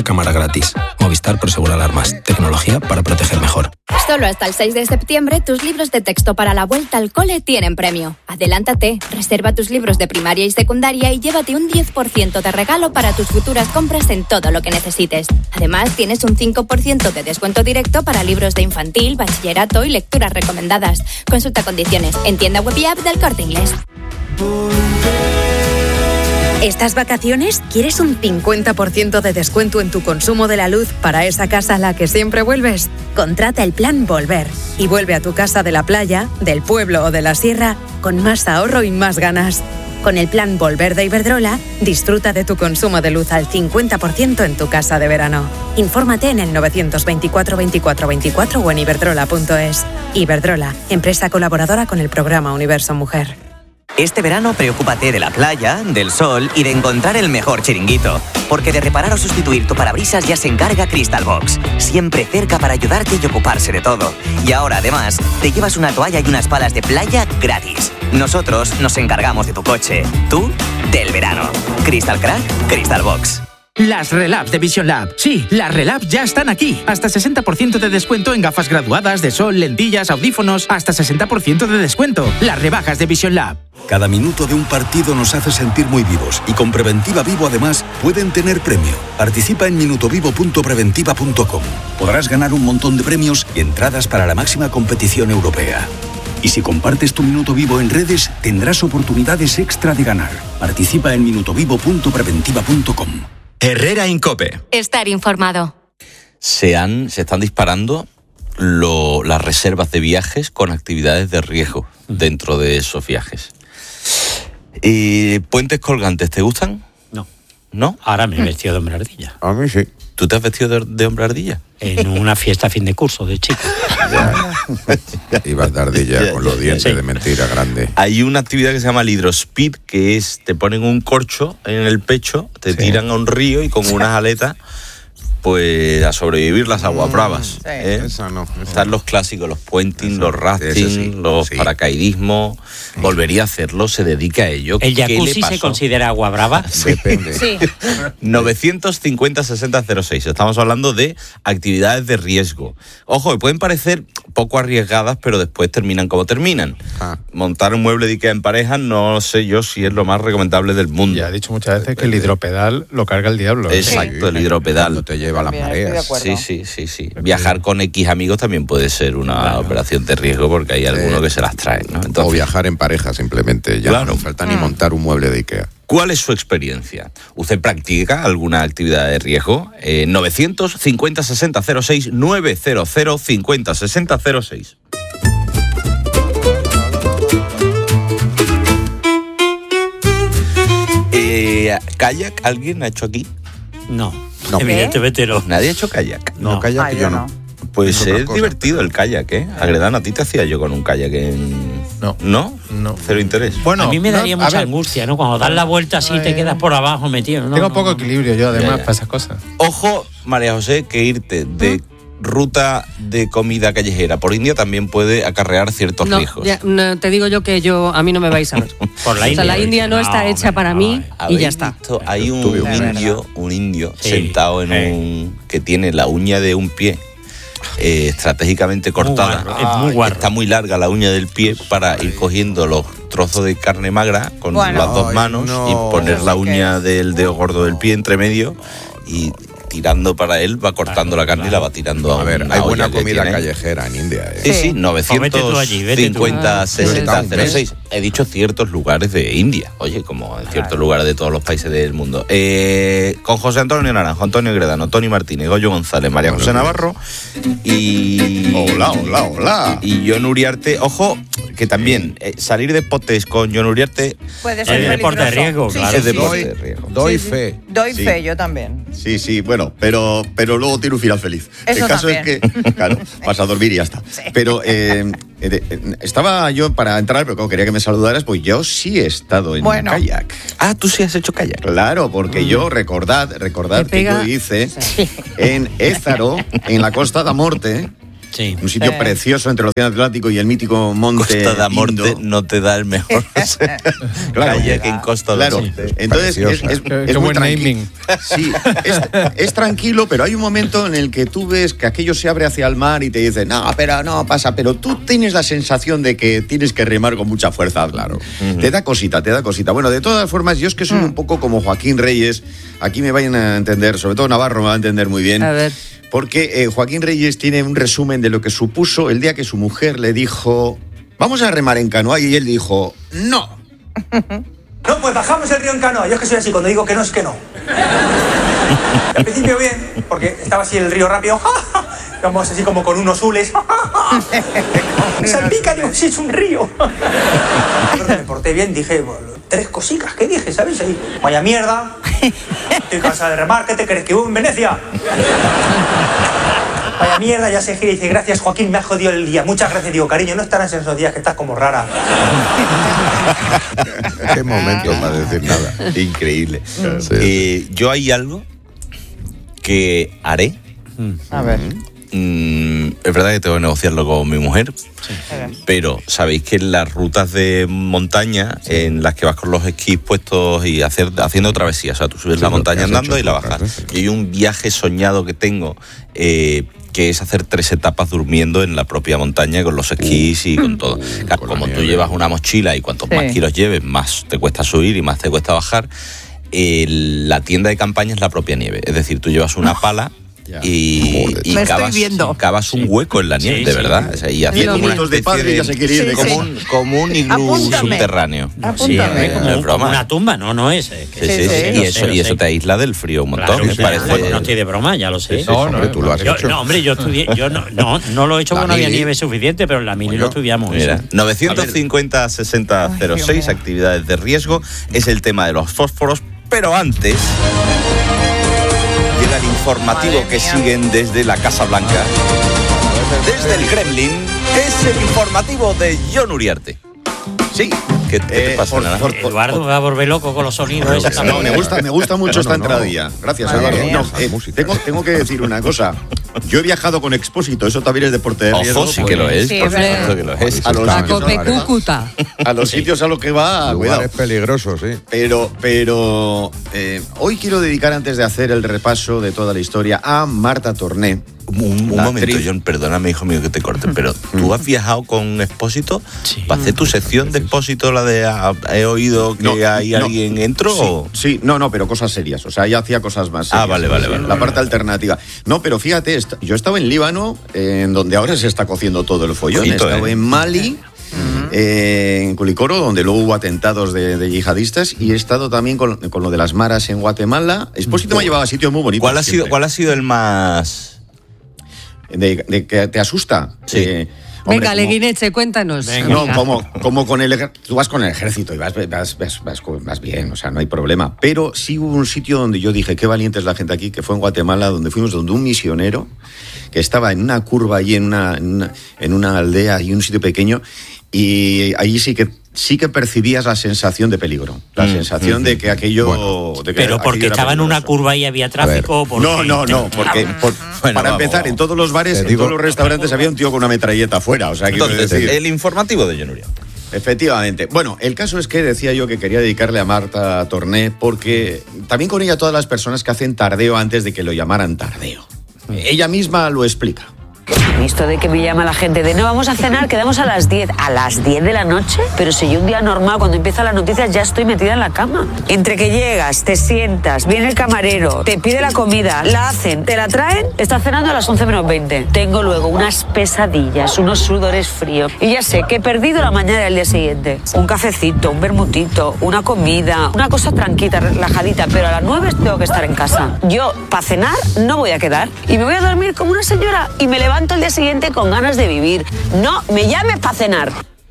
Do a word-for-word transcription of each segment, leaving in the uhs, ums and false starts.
cámara gratis. Movistar Prosegur Alarmas. Tecnología para proteger mejor. Solo hasta el seis de septiembre, tus libros de texto para la vuelta al cole tienen premio. Adelántate, reserva tus libros de primaria y secundaria y llévate un diez por ciento de regalo para tus futuras compras en todo lo que necesites. Además, tienes un cinco por ciento de descuento directo para libros de infantil, bachillerato y lecturas recomendadas. Consulta condiciones en tienda web y app del Corte Inglés. ¿Estas vacaciones quieres un cincuenta por ciento de descuento en tu consumo de la luz para esa casa a la que siempre vuelves? Contrata el plan Volver y vuelve a tu casa de la playa, del pueblo o de la sierra con más ahorro y más ganas. Con el plan Volver de Iberdrola, disfruta de tu consumo de luz al cincuenta por ciento en tu casa de verano. Infórmate en el novecientos veinticuatro veinticuatro veinticuatro o en iberdrola punto es. Iberdrola, empresa colaboradora con el programa Universo Mujer. Este verano preocúpate de la playa, del sol y de encontrar el mejor chiringuito. Porque de reparar o sustituir tu parabrisas ya se encarga Crystal Box. Siempre cerca para ayudarte y ocuparse de todo. Y ahora, además, te llevas una toalla y unas palas de playa gratis. Nosotros nos encargamos de tu coche. Tú, del verano. Crystal Crack, Crystal Box. Las Relab de Vision Lab. Sí, las Relab ya están aquí. Hasta sesenta por ciento de descuento en gafas graduadas, de sol, lentillas, audífonos. Hasta sesenta por ciento de descuento. Las rebajas de Vision Lab. Cada minuto de un partido nos hace sentir muy vivos y con Preventiva Vivo además pueden tener premio. Participa en minutovivo punto preventiva punto com. Podrás ganar un montón de premios y entradas para la máxima competición europea. Y si compartes tu minuto vivo en redes, tendrás oportunidades extra de ganar. Participa en minutovivo punto preventiva punto com. Herrera Incope. Estar informado. Se, han, se están disparando lo, las reservas de viajes con actividades de riesgo dentro de esos viajes. ¿Y puentes colgantes te gustan? No. ¿No? Ahora me he vestido de hombre ardilla. A mí sí. ¿Tú te has vestido de, de hombre ardilla? En una fiesta a fin de curso de chico. Ibas de ardilla Ya, con ya, los dientes sí. de mentira grande. Hay una actividad que se llama el hidrospeed, que es, te ponen un corcho en el pecho, te Sí. tiran a un río y con unas aletas, pues a sobrevivir las aguas bravas. Sí. ¿eh? Esa no. esa Están no. los clásicos, los puenting, Eso, los rafting, ese sí, los sí. paracaidismo. Volvería a hacerlo, se dedica a ello. ¿El ¿Qué le jacuzzi pasó? se considera agua brava? Depende. Sí. novecientos cincuenta sesenta cero seis. Estamos hablando de actividades de riesgo. Ojo, que pueden parecer poco arriesgadas, pero después terminan como terminan. Ah. Montar un mueble de Ikea en pareja no sé yo si es lo más recomendable del mundo. Ya he dicho muchas veces que el hidropedal lo carga el diablo. ¿eh? Exacto, el Cuando hidropedal. te lleva las También estoy de mareas. acuerdo. Sí, sí, sí, sí. Viajar con X amigos también puede ser una Claro. operación de riesgo porque hay algunos que se las traen, ¿no? O Entonces, viajar en pareja simplemente. Ya Claro. no falta ni montar un mueble de Ikea. ¿cuál es su experiencia? ¿Usted practica alguna actividad de riesgo? Eh, novecientos cincuenta sesenta cero seis, novecientos cincuenta sesenta cero seis. Eh, ¿Kayak alguien ha hecho aquí? No. No. Evidentemente no. ¿Nadie ha hecho kayak? No, No. calla Ah, que yo yo no. no. Pues Es otra es cosa. divertido el kayak, ¿eh? Agredano, ¿a ti te hacía yo con un kayak en...? No. ¿No? No. Cero interés. Bueno, a mí me daría no, a mucha ver, angustia, ¿no? Cuando das la vuelta así te Eh, quedas por abajo metido. No, Tengo no, poco no. equilibrio yo, además, Ya, ya. para esas cosas. Ojo, María José, que irte de ruta de comida callejera por India también puede acarrear ciertos No, riesgos. ya, no, te digo yo que yo a mí no me vais a ver. Por la O sea, India. la India no está hecha para mí y ¿Habéis ya está. visto? Hay un Tuve un indio, un indio Sí, sentado en sí. un... que tiene la uña de un pie eh, estratégicamente cortada. guarro, es muy guarro. Está muy larga la uña del pie para ir cogiendo los trozos de carne magra con Bueno. las dos Ay, manos no. y poner la Eso sí que uña es. del dedo gordo del pie entre medio y tirando para él, va cortando la carne y la va tirando a A ver, una hay olla buena que comida tiene. callejera en India. ¿eh? Sí, sí, Sí. Pues vete novecientos tú allí, vete tú. cincuenta Ah, sesenta sí. cero seis. He dicho ciertos lugares de India, oye, como en ciertos lugares de todos los países del mundo. Eh, con José Antonio Naranjo, Antonio Gredano, Tony Martínez, Goyo González, María José Navarro y... Hola, hola, hola. Y John Uriarte. Ojo, que también eh, salir de potes con John Uriarte Puede Es ser deporte de peligroso. riesgo, Sí, claro. sí, es sí. deporte Doy, de riesgo. doy Sí, sí. fe. Doy Sí. fe, yo también. Sí, sí, bueno, pero, pero luego tiene un final feliz. Eso El caso también. es que, claro, vas a dormir y ya está. Sí. Pero eh, eh, eh, estaba yo para entrar, pero como quería que me saludaras, pues yo sí he estado en Bueno. kayak. Ah, tú sí has hecho kayak. Claro, porque yo, recordad, recordad Te que pega- yo hice en Ézaro, en la Costa da Morte, Sí. Un sitio Eh. precioso entre el Océano Atlántico y el mítico monte Costa da Morte Indo. no te da el mejor Claro, calle que en Costa claro. da Morte. Entonces es, es, Qué- es qué muy buen tranqui- naming. Sí, es, es tranquilo, pero hay un momento en el que tú ves que aquello se abre hacia el mar y te dicen, no, pero no pasa, pero tú tienes la sensación de que tienes que remar con mucha fuerza, claro. Uh-huh. Te da cosita, te da cosita. Bueno, de todas formas, yo es que soy un poco como Joaquín Reyes, aquí me vayan a entender, sobre todo Navarro me va a entender muy bien. A ver. Porque eh, Joaquín Reyes tiene un resumen de lo que supuso el día que su mujer le dijo, vamos a remar en canoa, y él dijo, no. No, pues bajamos el río en canoa. Yo es que soy así, cuando digo que no es que no. Al principio bien, porque estaba así el río rápido. Vamos así como con unos hules. Salpica, digo, sí, es un río. Creo que me porté bien, dije, bueno, tres cositas, ¿qué dije? ¿Sabes? Ahí, vaya mierda. Estoy cansado de remar, ¿qué te crees? ¿Que hubo en Venecia? Vaya mierda, ya se gira y dice, gracias Joaquín, me has jodido el día. Muchas gracias, digo, cariño, no estarás en esos días que estás como rara. Qué momento para decir nada. Increíble. Sí. Eh, yo hay algo que haré. A ver. Mm, es verdad que tengo que negociarlo con mi mujer, pero sabéis que en las rutas de montaña en las que vas con los esquís puestos y hacer, haciendo travesías, o sea, tú subes Sí, la lo que montaña has andando hecho y la pocas bajas. veces. Y hay un viaje soñado que tengo, eh, que es hacer tres etapas durmiendo en la propia montaña con los esquís y con todo. Claro, con la como tú nieve. llevas una mochila y cuantos Sí. más kilos lleves, más te cuesta subir y más te cuesta bajar. El- la tienda de campaña es la propia nieve, es decir, tú llevas una pala y, Joder. y Me estoy cavas, viendo. cavas un hueco en la nieve, Sí, de sí. verdad. O sea, y Diez haciendo como una minutos de especie padre ya se quiere ir de Sí, como, casa. un, como un iglú Apúntame. subterráneo. Sí, Apúntame. es como, No es un- broma. como una tumba, no, no es. eh, que- Sí, sí, Sí, sí. sí. Y, Lo sé, eso, lo y eso sé. te aísla del frío un montón. Claro, me sí, parece. bueno, no estoy de broma, ya lo sé. Sí, no, hombre, tú lo has Yo- hecho. no, hombre, yo estudié, yo no, no, no lo he hecho La porque no había mili. nieve suficiente, pero en la mili Bueno, lo estudiamos. Mira, eso. novecientos cincuenta sesenta cero seis, actividades de riesgo, es el tema de los fósforos, pero antes llega el informativo Madre que mía. siguen desde la Casa Blanca, desde el Kremlin, es el informativo de Jon Uriarte. Sí. ¿Qué, qué te Eh, pasa, por- Nara? por- por- Eduardo me va a volver loco con los sonidos. esos No, también. me gusta, me gusta mucho No, esta no, no. entradilla. Gracias, Madre Eduardo. mía. No, eh, Música. tengo, tengo que decir una cosa. Yo he viajado con Expósito, eso también es deporte de riesgo. Ojo, sí que lo es, Sí, por hombre. supuesto que lo es. A los A sitios, Cope a- Cúcuta. a los sitios a los que va, cuidado. Lugares peligrosos, sí. Pero, pero eh, hoy quiero dedicar, antes de hacer el repaso de toda la historia, a Marta Torné. Un, un La momento, actriz. John, perdóname, hijo mío, que te corte, pero ¿tú has viajado con Expósito? Sí. ¿Para hacer tu sección de Expósito, la de ah, he oído que No, hay no. alguien entró? Sí, o? sí, no, no, pero cosas serias. O sea, ella hacía cosas más serias. Ah, vale, vale, vale, La vale, parte vale. alternativa. No, pero fíjate, est- yo estaba en Líbano, eh, en donde ahora se está cociendo todo el follón. He Ojito, estado eh. en Mali, eh, en Culicoro, donde luego hubo atentados de, de yihadistas. Y he estado también con, con lo de las maras en Guatemala. Expósito me ha llevado a sitios muy bonitos. ¿Cuál ha, sido, siempre. ¿Cuál ha sido el más...? De, de que te asusta. Sí. Eh, hombre, Venga, como- Leguineche, cuéntanos. No, Venga. como, como con el ejer- tú vas con el ejército y vas, vas, vas, vas, vas bien, o sea, no hay problema. Pero sí hubo un sitio donde yo dije, qué valiente es la gente aquí, que fue en Guatemala, donde fuimos donde un misionero que estaba en una curva allí en una, en una, en una aldea y un sitio pequeño, y allí sí que sí que percibías la sensación de peligro, la Mm, sensación mm, de que aquello... bueno, de que Pero porque aquello era estaba en una peligroso. curva y había tráfico. o porque- No, no, no, porque por- Bueno, para vamos, empezar, vamos. en todos los bares, Te en digo- todos los restaurantes había un tío con una metralleta afuera, o sea, quiero Entonces, decir... el informativo de John Uriarte. Efectivamente. Bueno, el caso es que decía yo que quería dedicarle a Marta Torné porque también con ella todas las personas que hacen tardeo antes de que lo llamaran tardeo. Ella misma lo explica. Esto de que me llama la gente de no, vamos a cenar, quedamos a las diez. ¿A las diez de la noche? Pero si yo un día normal, cuando empiezan las noticias, ya estoy metida en la cama. Entre que llegas, te sientas, viene el camarero, te pide la comida, la hacen, te la traen, estás cenando a las once menos veinte. Tengo luego unas pesadillas, unos sudores fríos. Y ya sé que he perdido la mañana del día siguiente. Un cafecito, un vermutito, una comida, una cosa tranquila, relajadita, pero a las nueve tengo que estar en casa. Yo, para cenar, no voy a quedar. Y me voy a dormir como una señora y me levanto el día siguiente con ganas de vivir. No me llames para cenar.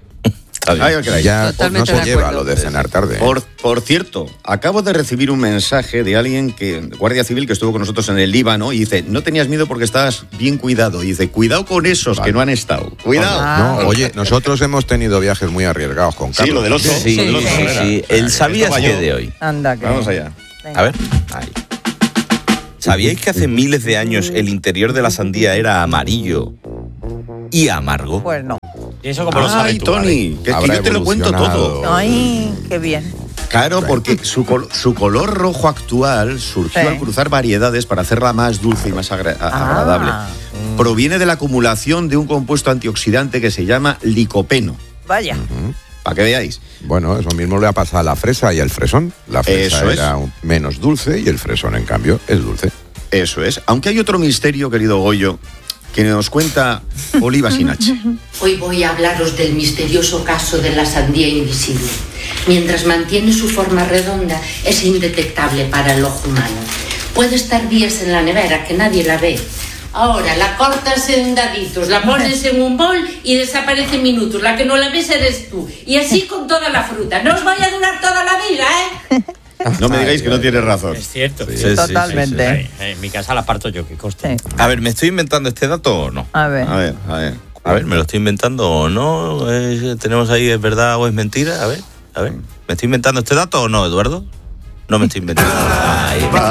Ay, ok. Ya Totalmente no de se lleva acuerdo. lo de cenar tarde. Por, por cierto, acabo de recibir un mensaje de alguien que, Guardia Civil, que estuvo con nosotros en el Líbano, y dice, no tenías miedo porque estabas bien cuidado. Y dice, cuidado con esos Vale. que no han estado. Cuidado. No, oye, nosotros hemos tenido viajes muy arriesgados con Carlos. Sí, lo del oso. Sí, lo del oso, sí, era. sí. El sabías Estaba que yo. de hoy. Anda, que... Vamos allá. A ver. Ahí. ¿Sabíais que hace miles de años el interior de la sandía era amarillo y amargo. Pues no. ¿Y eso cómo lo sabes Ay, tú, Tony, que, que yo te lo cuento todo. Ay, qué bien. Claro, porque su, col- su color rojo actual surgió Sí. al cruzar variedades para hacerla más dulce y más agra- a- Ah. agradable. Proviene de la acumulación de un compuesto antioxidante que se llama licopeno. Vaya. Para que veáis. Bueno, eso mismo le ha pasado a la fresa y al fresón. La fresa Eso es. era un- menos dulce y el fresón, en cambio, es dulce. Eso es. Aunque hay otro misterio, querido Goyo, que nos cuenta Oliva Sinache. Hoy voy a hablaros del misterioso caso de la sandía invisible. Mientras mantiene su forma redonda, es indetectable para el ojo humano. Puede estar días en la nevera que nadie la ve. Ahora la cortas en daditos, la pones en un bol y desaparece en minutos. La que no la ves eres tú. Y así con toda la fruta. No os vaya a durar toda la vida, ¿eh? No me digáis que no tienes razón. Es cierto. Sí, sí, sí, Totalmente. sí, En mi casa la parto yo, que coste. A ver, ¿me estoy inventando este dato o no? A ver. A ver, a ver. A ver, ¿me lo estoy inventando o no? Eh, ¿Tenemos ahí es verdad o es mentira? A ver, a ver. ¿Me estoy inventando este dato o no, Eduardo? No me estoy inventando. Ahí va.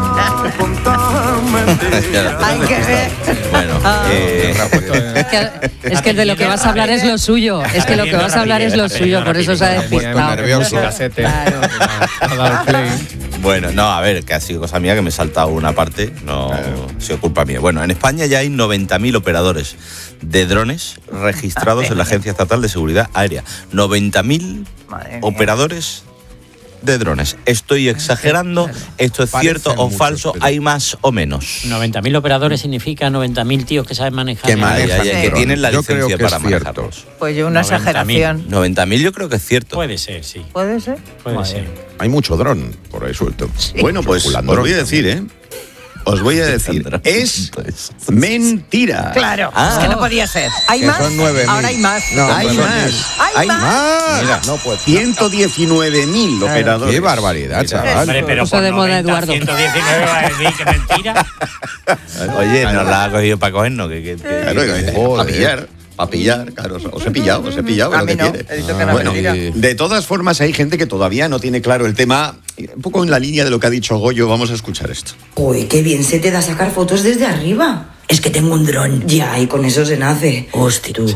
Hay que ver. Bueno, eh, Es que, es que de lo que vas a hablar es lo suyo. Es que lo que vas a hablar es lo suyo, por eso se ha despistado. nervioso. Claro. bueno, no, a ver, que ha sido cosa mía que me he saltado una parte, no ha sido culpa mía. Bueno, en España ya hay noventa mil operadores de drones registrados en la Agencia Estatal de Seguridad Aérea. noventa mil Madre mía. operadores de drones. ¿Estoy exagerando? ¿Esto es Parecen cierto o muchos, falso? pero- ¿Hay más o menos? noventa mil operadores significa noventa mil tíos que saben manejar. Que el- manejan ay, ay, que drones. tienen la Yo creo licencia que es para cierto. manejarlos. Pues yo una noventa mil. exageración. noventa mil yo creo que es cierto. Puede ser, sí. ¿Puede ser? Puede Madre. ser. Hay mucho dron por ahí suelto. Bueno, pues os Circulando voy a dron decir, ¿eh? Os voy a decir, es mentira. Claro, Ah. es que no podía ser. ¿Hay Que más? son nueve mil. Ahora hay más. No, Hay son más. mil. Hay Hay más. más. Mira, no puede. ciento diecinueve mil operadores. Qué barbaridad, chaval. Hombre, pero Puso por de moda noventa, Eduardo. ciento diecinueve va a decir que mentira. Oye, nos la ha cogido para cogernos. Que, que, que- Claro, que- para pillar, para pillar, claro, os he pillado, os he pillado, A lo mí que no, quiere. he dicho que no Bueno, mentira. de todas formas hay gente que todavía no tiene claro el tema, un poco en la línea de lo que ha dicho Goyo, vamos a escuchar esto. Uy, qué bien se te da sacar fotos desde arriba. Es que tengo un dron. Ya, y con eso se nace. Hostia, tú.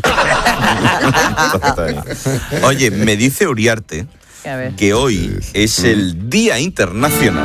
Oye, me dice Uriarte A ver. que hoy es el Día Internacional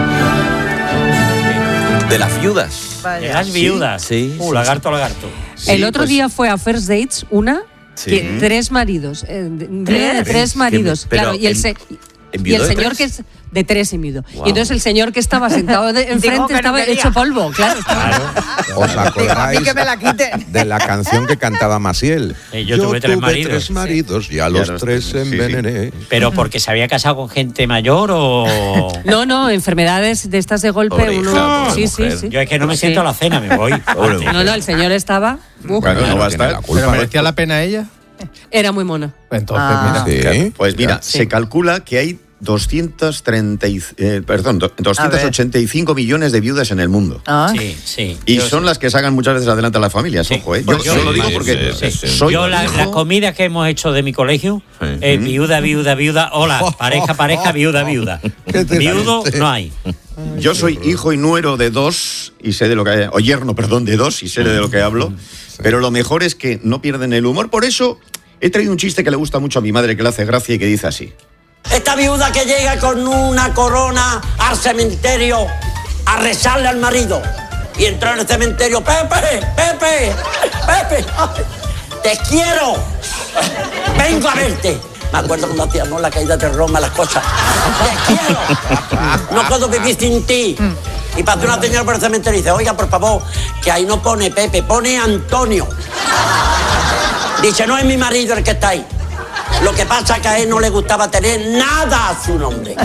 de las Viudas. De Vaya. las viudas. Sí, Uh, sí, lagarto, lagarto. El Sí, otro pues- día fue a First Dates una, Sí. que tres maridos. eh, de- día de ¿Tres? tres maridos. Pero Claro, y el, en- se- en y viudo el de señor tres. que es de tres y viudo. Wow. Y entonces el señor que estaba sentado de- Dijo enfrente que no estaba quería. hecho polvo. Claro, estaba- ¿Os Digo, a mí acordáis que me la quiten. de la canción que cantaba Maciel? Eh, yo tuve tres maridos. tres maridos y a los los tres tres, sí, sí. envenené. ¿Pero porque se había casado con gente mayor o...? No, no, enfermedades de estas de golpe. Pobre uno, hija, pobre sí, sí, mujer. sí. Yo es que no me Sí. siento a la cena, me voy. Pobre No, no, el señor estaba. uf, Bueno, no va a tiene estar. la culpa. ¿Pero merecía la pena ella? era muy mona. Entonces, Ah. mira. Sí. Pues mira, Sí. se calcula que hay doscientos treinta y- eh, perdón, do- doscientos ochenta y cinco millones de viudas en el mundo. Ah. Sí, sí. Y Yo- son las que sacan muchas veces adelante a las familias, Sí. ojo, ¿eh? Yo, Pues yo sí, lo digo sí, porque sí, sí, sí. soy Yo la, hijo- la comida que hemos hecho de mi colegio, Sí. eh, viuda, viuda, viuda, hola, pareja, pareja, viuda, viuda. ¿Qué te Viudo parece? no hay. Yo soy hijo y nuero de dos y sé de lo que o yerno, perdón, de dos y sé de lo que hablo. Pero lo mejor es que no pierden el humor. Por eso he traído un chiste que le gusta mucho a mi madre, que le hace gracia y que dice así. Esta viuda que llega con una corona al cementerio a rezarle al marido. Y entró en el cementerio, Pepe, Pepe, Pepe, te quiero, vengo a verte. Me acuerdo cuando hacíamos la caída de Roma, las cosas. Te quiero, no puedo vivir sin ti. Y pasó una señora por el cementerio y dice, oiga, por favor, que ahí no pone Pepe, pone Antonio. Dice, no es mi marido el que está ahí. Lo que pasa es que a él no le gustaba tener nada a su nombre.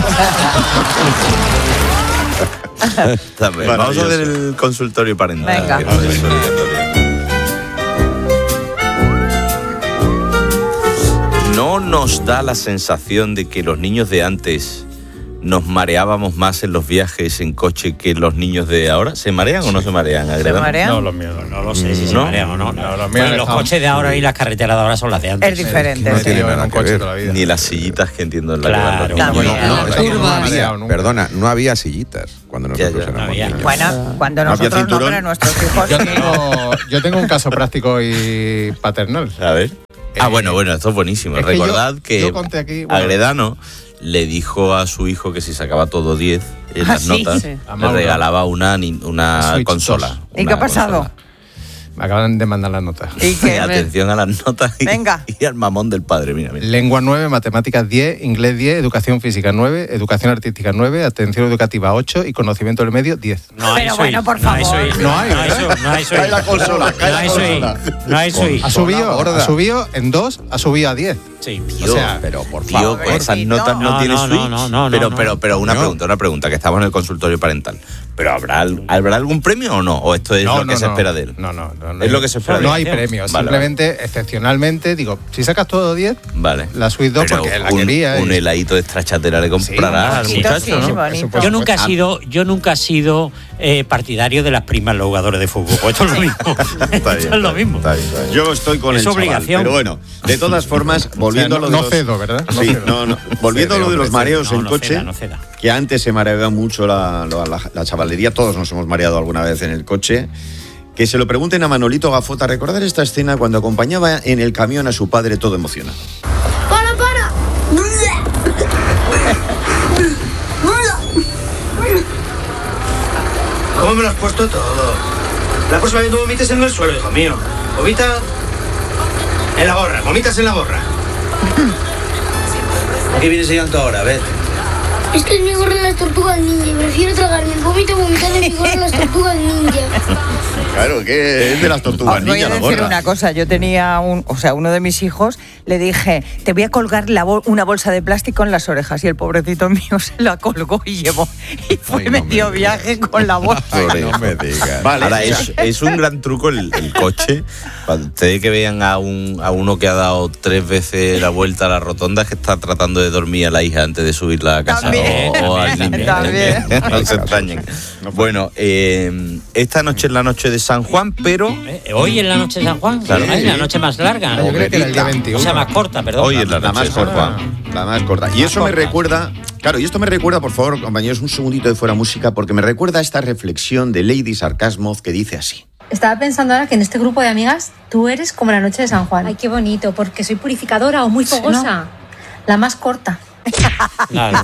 Está bien. Vamos a ver el consultorio parental. Venga. que no es obligatorio. ¿No nos da la sensación de que los niños de antes nos mareábamos más en los viajes en coche que los niños de ahora? ¿Se marean o no se marean? Agreda? marean? No, los míos. No lo sé si se ¿No? marean o no. No, los míos Bueno, los dejaban- coches de ahora y las carreteras de ahora son las de antes. Es diferente. No sí. tiene Yo en nada un que coche ver. toda la vida. Ni las sillitas que entiendo en la Claro. que van los Claro. niños. No, Las es que no curvas. había- Mareado nunca. perdona, no había sillitas. cuando nosotros éramos niños. Bueno, cuando No había nosotros no, cinturón. pero nuestros hijos Yo sí. tengo, yo tengo un caso práctico y paternal. A ver. Ah, bueno, bueno, esto es buenísimo. es que Recordad yo- que, yo conté aquí, bueno. Agredano le dijo a su hijo que si sacaba todo diez en Ah, las sí, notas, sí. A le Mauro. regalaba una, ni- una Switch consola. dos. ¿Y una qué ha pasado? consola. Me acaban de mandar las notas. ¿Y qué? Atención a las notas y, Venga. y al mamón del padre. Mira, mira. Lengua nueve, matemáticas diez, inglés diez, educación física nueve, educación artística nueve, atención educativa ocho y conocimiento del medio diez. No hay Pero suite, bueno, por no hay favor. suite, No hay, no hay ¿verdad? suite, no hay suite. Cae la consola, cae No la hay suite, consola. no hay suite. Ha subido, gorda. ha subido en dos, ha subido a diez. Sí. Tío, O sea, pero por tío, favor, con esas pobrecito. notas no, No, tiene no, switch. no, no, no, pero, no. pero, pero una No. pregunta, una pregunta, que estamos en el consultorio parental. ¿Pero habrá, al- habrá algún premio o no? ¿O esto es No, lo que no, se no. espera de él? No, no, no, no. Es lo que se espera de No él. hay premio, Vale, simplemente, excepcionalmente, digo, si sacas todo diez, Vale. la Suite dos Pero porque la un, quería. un y- heladito de stracciatella le comprarás al Sí, muchacho, sí, ¿no? sí, bonito. Por Yo nunca he supuesto. sido, yo nunca he sido eh, partidario de las primas los jugadores de fútbol. Pues esto es lo mismo. Está Esto bien, es lo está bien, mismo. está bien, está bien. Yo estoy con Es el chaval, obligación. pero bueno, de todas formas, volviendo O sea, a no- lo de no los- cedo, ¿verdad? No Sí, cedo. no, no. Volviendo a lo de los mareos No, en no coche, ceda, no ceda. que antes se mareaba mucho la, la, la- la chavalería, todos nos hemos mareado alguna vez en el coche. Que se lo pregunten a Manolito Gafota, recordar esta escena cuando acompañaba en el camión a su padre todo emocionado. ¡Para, para! ¿Cómo me lo has puesto todo? La próxima vez no vomites en el suelo, hijo mío. Vomita en la gorra, vomitas en la gorra. ¿A qué vienes llegando ahora? A ver. Es que es mi gorra en las tortugas ninja. Prefiero tragarme el vómito vomitar en mi gorra en las tortugas ninja. Claro, que es de las tortugas Os voy niña a la decir gorra. una cosa, yo tenía un, o sea, uno de mis hijos, le dije, te voy a colgar la bol- una bolsa de plástico en las orejas y el pobrecito mío se la colgó y llevó y fue Ay, no me medio digas. viaje con la bolsa. Ay, no me digas. Vale, Ahora, o sea, es, es un gran truco el, el coche. Cuando ustedes que vean a, un, a uno que ha dado tres veces la vuelta a la rotonda, es que está tratando de dormir a la hija antes de subirla a casa. También, o, o al niño. también. No se extrañen. Bueno, eh, esta noche es la noche de San Juan, pero Eh, Hoy es la noche de San Juan. Claro. Ay, la noche más larga. Yo creo que era el día O veintiuno. sea, más corta, perdón. hoy es la la noche más de San corta. Juan. La más corta. Y eso me corta. recuerda, claro, y esto me recuerda, por favor, compañeros, un segundito de fuera música, porque me recuerda a esta reflexión de Lady Sarcasmo que dice así. Estaba pensando ahora que en este grupo de amigas tú eres como la noche de San Juan. Ay, qué bonito, porque soy purificadora o muy fogosa. La más corta. Claro.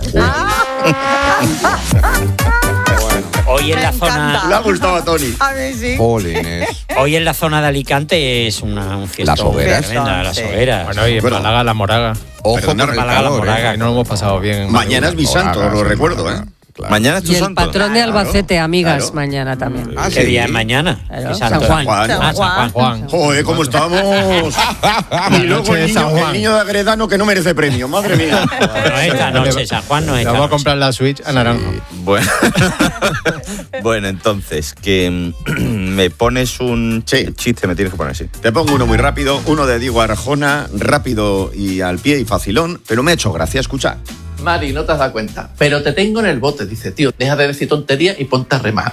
Hoy en la zona. Le ha gustado a Tony. A mí sí. Jolines. Hoy en la zona de Alicante es una un fiestón Las hogueras. tremenda, las Sí. hogueras. Bueno, y en Bueno. Málaga, la moraga. Ojo Perdona, con el Málaga, la calor, Moraga. ¿eh? Ahí no lo hemos pasado bien. en Mañana es mi Moraga, santo, lo sí, recuerdo, Moraga. ¿eh? Claro. Mañana es tu Y el santo. patrón de Albacete, amigas, claro. mañana también. Ah, ¿Qué sí. día es mañana? Claro, ¿Qué San santo? Juan. Juan. Ah, San Juan. Juan. Joder, ¿cómo estamos? Y luego noche el de San niño, el Juan. niño de Agredano que no merece premio, madre mía. No esta noche, San Juan no es Le esta vamos a noche. comprar la Switch a Naranjo. Bueno, bueno, entonces, que mm, me pones un Sí. chiste, me tienes que poner así. Te pongo uno muy rápido, uno de Diego Arjona, rápido y al pie y facilón, pero me ha hecho gracia escuchar. Mari, no te has dado cuenta, pero te tengo en el bote. Dice, tío, deja de decir tonterías y ponte a remar.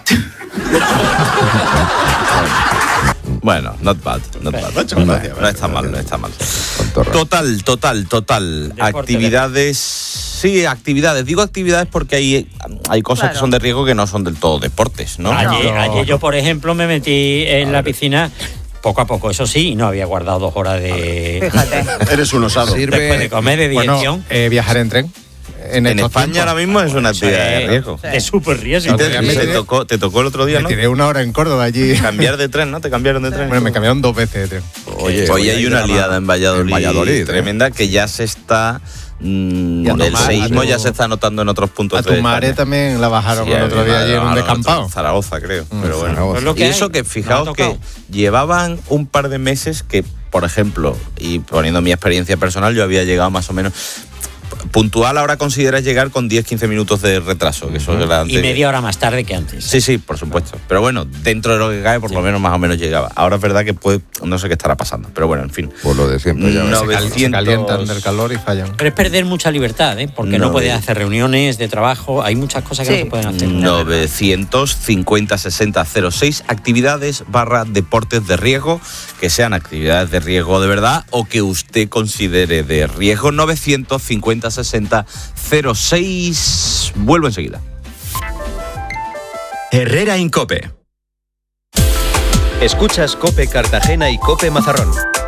Bueno, not bad, not bad. Me ha hecho No, gracia, no está mal, no está mal. Tontorra. Total, total, total. Deporte, Actividades. Sí, actividades. Digo actividades porque hay, hay cosas Claro. que son de riesgo que no son del todo deportes, ¿no? Ayer, No. ayer yo, por ejemplo, me metí en la piscina poco a poco, eso sí, y no había guardado dos horas de. Fíjate. Eres un osado. Sirve- Después de comer, de digestión. Bueno, eh, viajar en tren. En, En estos España tiempos. ahora mismo es una Eso actividad de es- riesgo. De súper riesgo. Y te, Otro día y me te tiré- tocó, te tocó el otro día, Me ¿no? tiré una hora en Córdoba allí. Cambiar de tren, ¿no? Te cambiaron de tren. Bueno, me cambiaron dos veces de tren. Oye, Hoy oye, hay hay una drama liada en Valladolid, en Valladolid, ¿eh? tremenda que ya se está. mm, Y a tu el madre, seísmo a tu- ya se está notando en otros puntos A de tu madre España. también la bajaron Sí, el otro a mi día madre allí en la un bajaron descampado. en Zaragoza, creo. Pero bueno. Zaragoza. Pues lo que Y hay, eso que me ha fijaos que tocado. llevaban un par de meses que, por ejemplo, y poniendo mi experiencia personal, yo había llegado más o menos. Puntual ahora consideras llegar con diez quince minutos de retraso, que eso era antes. Y media hora más tarde que antes. Sí, sí, por supuesto. Pero bueno, dentro de lo que cae, por lo menos más o menos llegaba. Ahora es verdad que puede, no sé qué estará pasando. Pero bueno, en fin. Por lo de siempre, ya ves. Se cal- se novecientos calientan del calor y fallan. Pero es perder mucha libertad, ¿eh? Porque no, No, puedes eh. hacer reuniones de trabajo, hay muchas cosas que Sí. no se pueden hacer. novecientos cincuenta sesenta cero seis actividades barra deportes de riesgo, que sean actividades de riesgo de verdad o que usted considere de riesgo. Novecientos cincuenta sesenta cero seis. Vuelvo enseguida. Herrera Incope. Escuchas COPE Cartagena y COPE Mazarrón.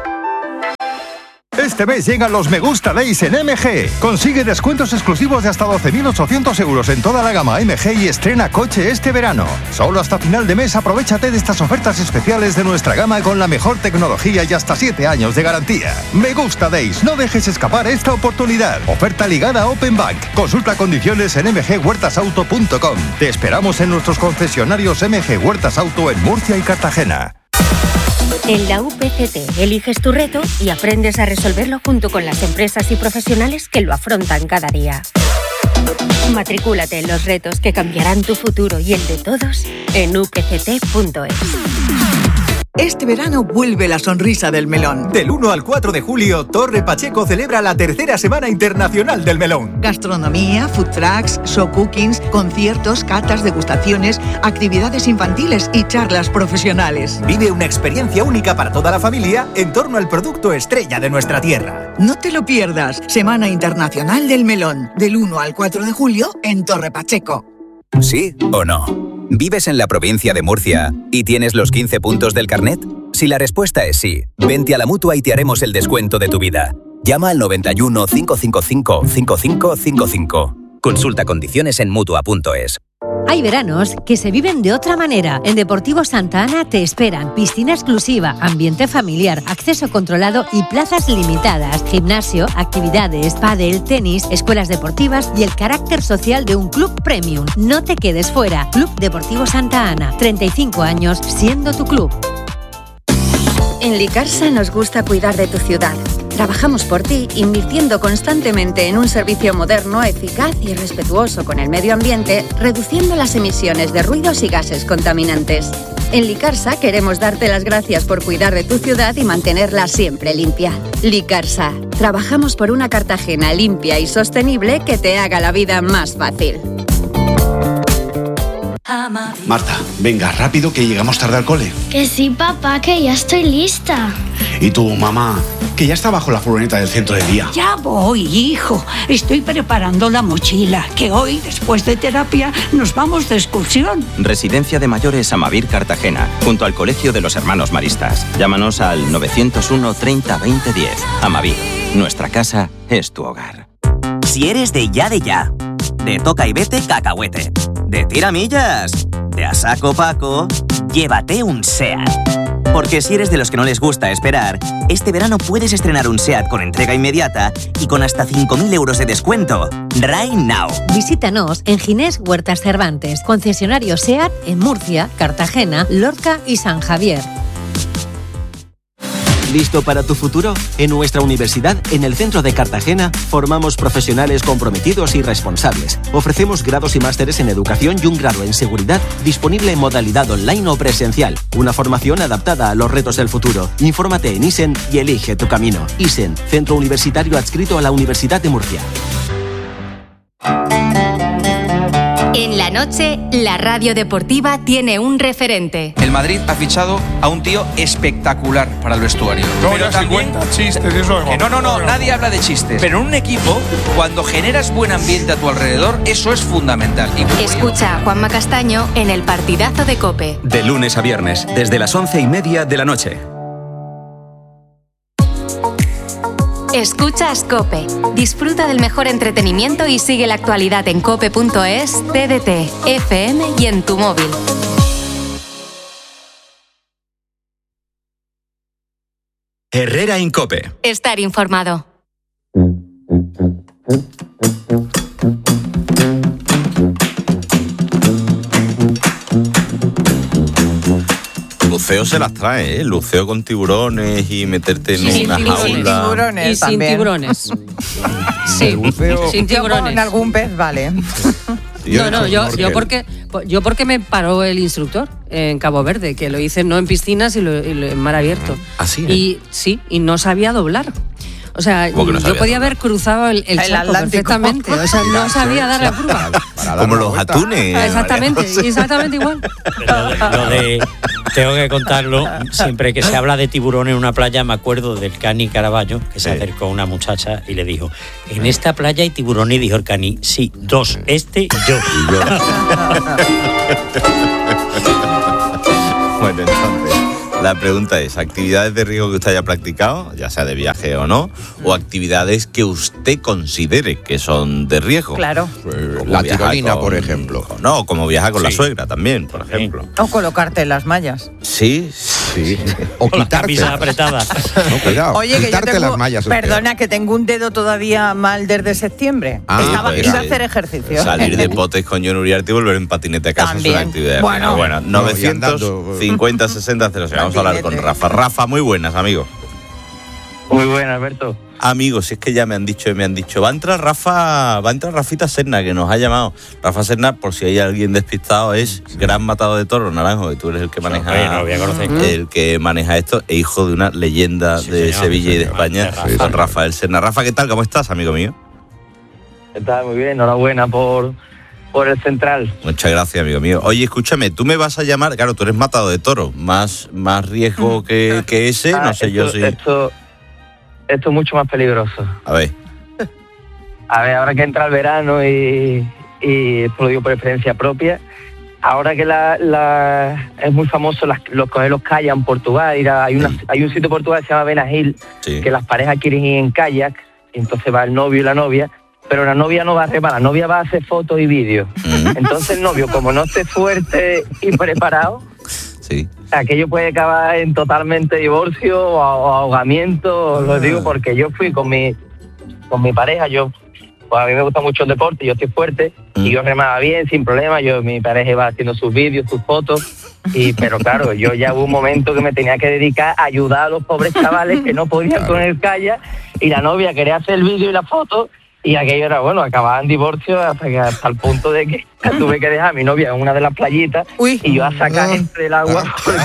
Este mes llegan los Me Gusta Days en M G. Consigue descuentos exclusivos de hasta doce mil ochocientos euros en toda la gama M G y estrena coche este verano. Solo hasta final de mes aprovéchate de estas ofertas especiales de nuestra gama con la mejor tecnología y hasta siete años de garantía. Me Gusta Days, no dejes escapar esta oportunidad. Oferta ligada a Open Bank. Consulta condiciones en m g huertas auto punto com. Te esperamos en nuestros concesionarios M G Huertas Auto en Murcia y Cartagena. En la U P C T eliges tu reto y aprendes a resolverlo junto con las empresas y profesionales que lo afrontan cada día. Matricúlate en los retos que cambiarán tu futuro y el de todos en u p c t punto es. Este verano vuelve la sonrisa del melón. Del uno al cuatro de julio, Torre Pacheco celebra la tercera Semana Internacional del Melón. Gastronomía, food trucks, show cookings, conciertos, catas, degustaciones, actividades infantiles y charlas profesionales. Vive una experiencia única para toda la familia en torno al producto estrella de nuestra tierra. No te lo pierdas. Semana Internacional del Melón. Del uno al cuatro de julio en Torre Pacheco. ¿Sí o no? ¿Vives en la provincia de Murcia y tienes los quince puntos del carnet? Si la respuesta es sí, vente a la Mutua y te haremos el descuento de tu vida. Llama al noventa y uno, cinco cinco cinco, cinco cinco cinco cinco. Consulta condiciones en mutua punto es. Hay veranos que se viven de otra manera. En Deportivo Santa Ana te esperan piscina exclusiva, ambiente familiar, acceso controlado y plazas limitadas. Gimnasio, actividades, pádel, tenis, escuelas deportivas y el carácter social de un club premium. No te quedes fuera. Club Deportivo Santa Ana. treinta y cinco años siendo tu club. En Licarsa nos gusta cuidar de tu ciudad. Trabajamos por ti, invirtiendo constantemente en un servicio moderno, eficaz y respetuoso con el medio ambiente, reduciendo las emisiones de ruidos y gases contaminantes. En Licarsa queremos darte las gracias por cuidar de tu ciudad y mantenerla siempre limpia. Licarsa, trabajamos por una Cartagena limpia y sostenible que te haga la vida más fácil. Marta, venga, rápido que llegamos tarde al cole. Que sí, papá, que ya estoy lista. Y tu mamá, que ya está bajo la furgoneta del centro de día. Ya voy, hijo. Estoy preparando la mochila, que hoy, después de terapia, nos vamos de excursión. Residencia de Mayores Amavir Cartagena, junto al Colegio de los Hermanos Maristas. Llámanos al novecientos uno, treinta, veinte, diez. Amavir, nuestra casa es tu hogar. Si eres de ya de ya, de toca y vete cacahuete, de tiramillas, de a saco Paco, llévate un SEAT. Porque si eres de los que no les gusta esperar, este verano puedes estrenar un SEAT con entrega inmediata y con hasta cinco mil euros de descuento. Right now. Visítanos en Ginés Huertas Cervantes, concesionario SEAT en Murcia, Cartagena, Lorca y San Javier. ¿Listo para tu futuro? En nuestra universidad, en el centro de Cartagena, formamos profesionales comprometidos y responsables. Ofrecemos grados y másteres en educación y un grado en seguridad disponible en modalidad online o presencial. Una formación adaptada a los retos del futuro. Infórmate en ISEN y elige tu camino. ISEN, centro universitario adscrito a la Universidad de Murcia. En la noche, la radio deportiva tiene un referente. El Madrid ha fichado a un tío espectacular para el vestuario. No, pero ya también, se cuenta chistes y eso. que no, no, no, nadie habla de chistes. Pero en un equipo, cuando generas buen ambiente a tu alrededor, eso es fundamental. Y Escucha a Juanma Castaño en el partidazo de COPE. De lunes a viernes, desde las once y media de la noche. Escuchas COPE. Disfruta del mejor entretenimiento y sigue la actualidad en cope punto es, T D T, F M y en tu móvil. Herrera Incope. Estar informado. Luceo se las trae, ¿eh? Luceo con tiburones y meterte en Sí, una sin jaula. tiburones Y sin también. tiburones. Sí, sin Yo con tiburones. algún pez, vale. No, no, yo, yo porque yo porque me paró el instructor en Cabo Verde, que lo hice no en piscinas y, lo, y lo- en mar abierto. ¿Así? Y sí, y no sabía doblar. O sea, ¿Cómo que no yo sabía podía haber cruzado el, el El charco Atlántico. perfectamente. O sea, no sabía dar la curva. Como los atunes. Exactamente, exactamente igual. Lo de, lo de- tengo que contarlo, siempre que se habla de tiburón en una playa, me acuerdo del Cani Caraballo, que se acercó a una muchacha y le dijo, en esta playa hay tiburón, y dijo el Cani, sí, dos, este y yo. La pregunta es, ¿actividades de riesgo que usted haya practicado, ya sea de viaje o no, o actividades que usted considere que son de riesgo? Claro. Pues, la tirolina, con, por ejemplo. Con, no, como viajar con sí. la suegra también, por ejemplo. O colocarte las mallas. Sí, sí. O quitarte. apretada. No, cuidado. Oye, que quitarte yo tengo, las mallas. perdona, que tengo un dedo todavía mal desde septiembre. Ah, Estaba, pues, iba a sí. hacer ejercicio. Salir de potes con John Uriarte y volver en patinete a casa También. es una actividad. Bueno, bueno, no, novecientos cincuenta sesenta cero. Vamos a hablar con Rafa. Rafa, muy buenas, amigo. Muy buenas, Alberto. Amigo, si es que ya me han dicho, me han dicho, va a entrar Rafa, va a entrar Rafita Serna, que nos ha llamado. Rafa Serna, por si hay alguien despistado, es gran matador de toros, Naranjo, que tú eres el que maneja, Oye, no lo voy a conocer. el que maneja esto, e hijo de una leyenda Sí, de señor, Sevilla sí, y de señor, España, de Rafa. don Rafael Serna. Rafa, ¿qué tal? ¿Cómo estás, amigo mío? Está muy bien, enhorabuena por, por el central. Muchas gracias, amigo mío. Oye, escúchame, tú me vas a llamar, claro, tú eres matador de toros, más, más riesgo que, que ese, Ah, no sé esto, yo si... Esto, esto es mucho más peligroso. A ver. A ver, ahora que entra el verano y, y esto lo digo por experiencia propia, ahora que la, la es muy famoso las, los coger los kayaks en Portugal, ir a- hay, una, hay un sitio en Portugal que se llama Benagil, Sí. que las parejas quieren ir en kayak, y entonces va el novio y la novia, pero la novia no va a remar, la novia va a hacer fotos y vídeos. Entonces el novio, como no esté fuerte y preparado, sí. aquello puede acabar en totalmente divorcio o, o ahogamiento, os lo digo porque yo fui con mi con mi pareja, yo pues a mí me gusta mucho el deporte, yo estoy fuerte y yo remaba bien, sin problema, yo mi pareja iba haciendo sus vídeos, sus fotos, y pero claro, yo ya hubo un momento que me tenía que dedicar a ayudar a los pobres chavales que no podían Claro. con el kayak, y la novia quería hacer el vídeo y la foto, y aquello era, bueno, acababa en divorcio hasta, que, hasta el punto de que tuve que dejar a mi novia en una de las playitas y yo a sacar gente del agua porque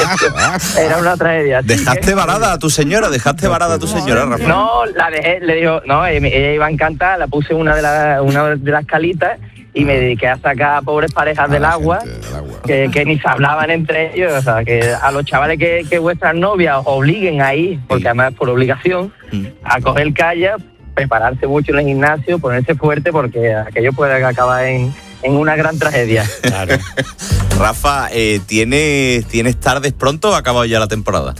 era una tragedia. Así ¿Dejaste que- varada a tu señora? ¿Dejaste varada a tu señora, Rafa? No, la dejé, le digo, no, ella ella iba a encantar, la puse en una de, la, una de las calitas y me dediqué a sacar a pobres parejas del agua, que, que ni se hablaban entre ellos, o sea, que a los chavales que, que vuestras novias os obliguen a ir, porque además es por obligación, a coger kayak, prepararse mucho en el gimnasio, ponerse fuerte, porque aquello puede acabar en, en una gran tragedia. Claro. Rafa, eh, ¿tienes, ¿tienes tardes pronto o ha acabado ya la temporada?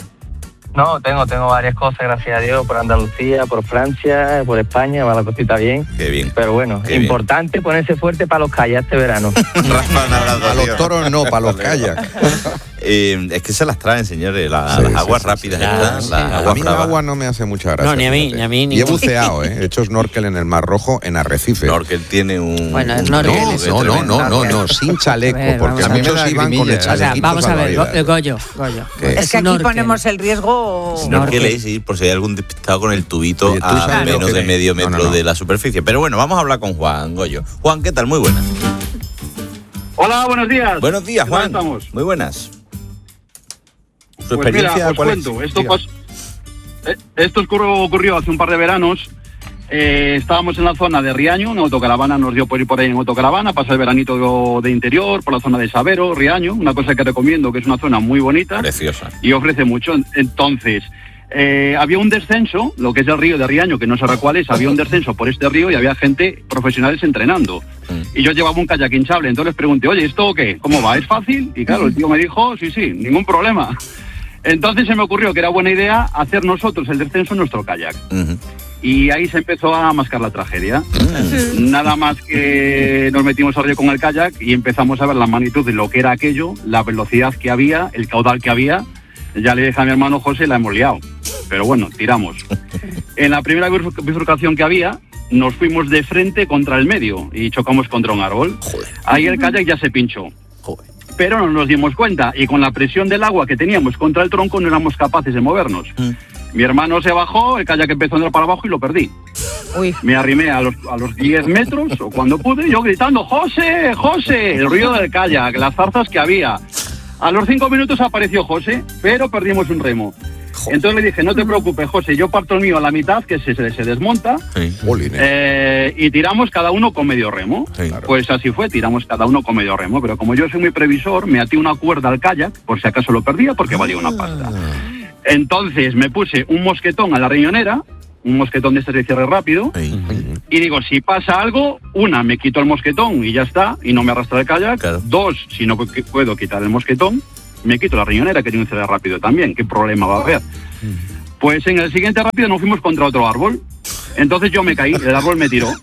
No, tengo, tengo varias cosas, gracias a Dios, por Andalucía, por Francia, por España, va la cosita bien. Qué bien. Pero bueno, Qué bien. importante ponerse fuerte para los kayaks este verano. Rafa, un abrazo, A los tío. toros no, para los kayaks. Eh, es que se las traen, señores, la- Sí, las sí, aguas sí, rápidas sí. estas, Ah, sí. las A aguas mí el bravas. agua no me hace mucha gracia. No, ni a mí, fíjate. ni a mí, ni- Y he buceado, ¿eh? He hecho snorkel en el Mar Rojo, en Arrecife. Snorkel tiene un... Bueno, un snorkel. truco No, que no, es no, tremendo. no, no, no, sin chaleco, A ver, porque vamos a ver. muchos A mí me da iban con el grimilla, O sea, chalequito vamos a ver, salvavidas. Go- Goyo, Goyo. ¿Qué? Es que aquí Snorkel. ponemos el riesgo. Snorkel es ir por si hay algún despistado con el tubito Oye, ¿tú a sabes lo menos que de es? medio No, metro no, no. de la superficie. Pero bueno, vamos a hablar con Juan Goyo. Juan, ¿qué tal? Muy buenas. Hola, buenos días. Buenos días, ¿Qué tal Juan. estamos? Muy buenas. ¿Su Pues experiencia mira, os cuál cuento. es? Esto, Diga. pas- eh, esto ocurrió, ocurrió hace un par de veranos. Eh, estábamos en la zona de Riaño, una autocaravana nos dio por ir por ahí en autocaravana, pasar el veranito de interior, por la zona de Sabero, Riaño, una cosa que recomiendo, que es una zona muy bonita Preciosa. y ofrece mucho. Entonces, eh, había un descenso, lo que es el río de Riaño, que no sé cuál es, había un descenso por este río y había gente profesionales entrenando. Y yo llevaba un kayak hinchable, entonces les pregunté, oye, ¿esto qué? ¿Cómo va? ¿Es fácil? Y claro, el tío me dijo, sí, sí, ningún problema. Entonces se me ocurrió que era buena idea hacer nosotros el descenso en nuestro kayak. Y ahí se empezó a mascar la tragedia. Nada más que nos metimos al río con el kayak y empezamos a ver la magnitud de lo que era aquello, la velocidad que había, el caudal que había. Ya le dije a mi hermano José, la hemos liado. Pero bueno, tiramos. En la primera bifur- bifurcación que había, nos fuimos de frente contra el medio y chocamos contra un árbol. Ahí el kayak ya se pinchó. Pero no nos dimos cuenta y con la presión del agua que teníamos contra el tronco no éramos capaces de movernos. Mi hermano se bajó, el kayak empezó a andar para abajo y lo perdí. Me arrimé a los, a los diez metros o cuando pude, yo gritando, ¡José, José! El ruido del kayak, las zarzas que había. A los cinco minutos apareció José, pero perdimos un remo. Entonces le dije, no te preocupes, José, yo parto el mío a la mitad, que se, se, se desmonta, eh, y tiramos cada uno con medio remo. Pues así fue, tiramos cada uno con medio remo, pero como yo soy muy previsor, me até una cuerda al kayak, por si acaso lo perdía, porque valía una pasta. Entonces me puse un mosquetón a la riñonera, un mosquetón de este de cierre rápido, y digo, si pasa algo, una, me quito el mosquetón y ya está, y no me arrastra el kayak. Dos, si no pu- puedo quitar el mosquetón, me quito la riñonera, quería un ceder rápido también, ¿qué problema va a haber? Pues en el siguiente rápido nos fuimos contra otro árbol. Entonces yo me caí, el árbol me tiró.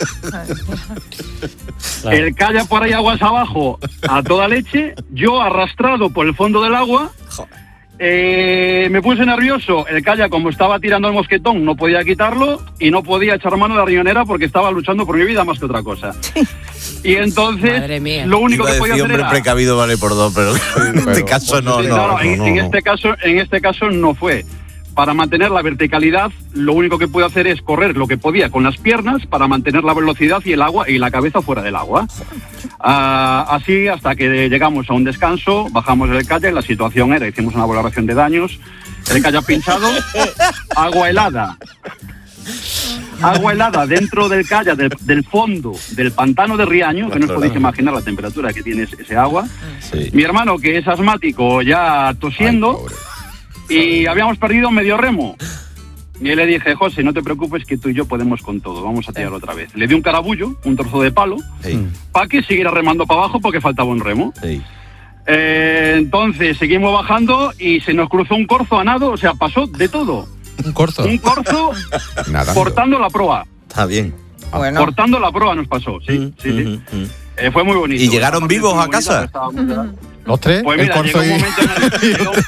El calla por ahí aguas abajo a toda leche, yo arrastrado por el fondo del agua. Eh, me puse nervioso, el calla como estaba tirando el mosquetón no podía quitarlo y no podía echar mano a la riñonera porque estaba luchando por mi vida más que otra cosa. Y entonces lo único que podía hacer hombre era... precavido vale por dos, pero en este caso no, Sí, no, no, no, en, no, en no. este caso, en este caso no fue. Para mantener la verticalidad, lo único que pude hacer es correr lo que podía con las piernas para mantener la velocidad y el agua y la cabeza fuera del agua. Uh, así hasta que llegamos a un descanso, bajamos del kayak, la situación era, hicimos una valoración de daños, el kayak pinchado, agua helada. Agua helada dentro del kayak, del, del fondo del pantano de Riaño, que no os podéis imaginar la temperatura que tiene ese agua. Sí. Mi hermano, que es asmático, ya tosiendo. Y habíamos perdido medio remo. Y le dije, José, no te preocupes que tú y yo podemos con todo, vamos a tirar otra vez. Le di un carabullo, un trozo de palo, sí, para que siguiera remando para abajo porque faltaba un remo. Sí. Eh, entonces seguimos bajando y se nos cruzó un corzo a nado, o sea, pasó de todo. ¿Un corzo? Un corzo portando la proa. Está bien. Bueno. Portando la proa nos pasó, sí, Mm, sí, sí. mm, mm. Eh, fue muy bonito. ¿Y llegaron Aparte, vivos fue a muy casa? bonito, estábamos- ¿Los tres? Pues el mira, corzo llegó un y... momento en el que llegó,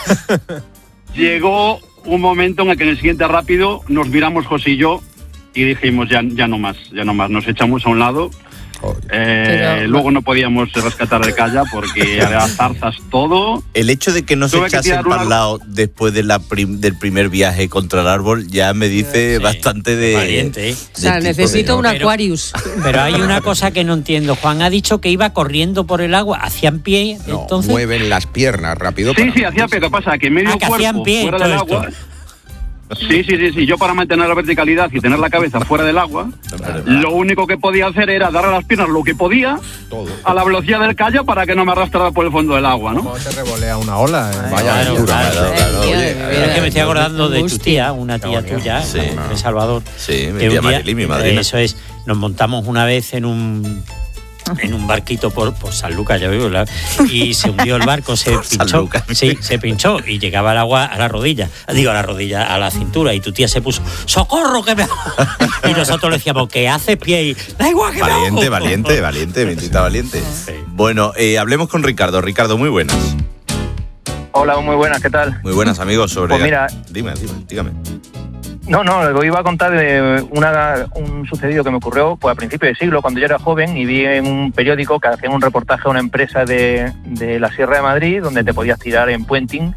llegó un momento en el que en el siguiente rápido nos miramos José y yo y dijimos ya, ya no más, ya no más, nos echamos a un lado. Eh, Pero- luego no podíamos rescatar el calla porque había zarzas todo. El hecho de que no se Tuve que echasen tirar para una- el lado después de la prim- del primer viaje contra el árbol ya me dice bastante de... Valiente, ¿eh? O sea, necesito un Aquarius. Pero hay una cosa que no entiendo. Juan ha dicho que iba corriendo por el agua, hacían pie, entonces... Mueven las piernas rápido. Sí, para- sí, hacía pie. ¿Qué pasa? Que medio Ah, que hacían cuerpo pie, fuera del todo agua. Sí, sí, sí, sí. Yo para mantener la verticalidad y tener la cabeza fuera del agua, lo único que podía hacer era dar a las piernas lo que podía a la velocidad del kayak para que no me arrastrara por el fondo del agua, ¿no? Se revolea una ola. eh. Vaya Claro, aventura. claro, claro. Oye, Es que me estoy acordando de tu Angustia. tía, una tía tuya, Sí. de Salvador. Sí, mi que un tía día- Marilí, mi madrina. Eso es, nos montamos una vez en un en un barquito por, por San Lucas, ya vivo, y se hundió el barco, se Por San pinchó, Lucas. sí, se pinchó y llegaba el agua a la rodilla, digo a la rodilla, a la cintura, y tu tía se puso, ¡socorro que me y nosotros le decíamos, ¿qué haces pie? Y, da igual que me Valiente, ahogo". valiente, valiente, bendita valiente. Bueno, eh, hablemos con Ricardo. Ricardo, muy buenas. Hola, muy buenas, ¿qué tal? Muy buenas, amigos. Sobre... Pues mira- Dime, dime, dígame. No, no, os iba a contar de una, un sucedido que me ocurrió pues, a principios de siglo, cuando yo era joven y vi en un periódico que hacían un reportaje a una empresa de, de la Sierra de Madrid donde te podías tirar en puenting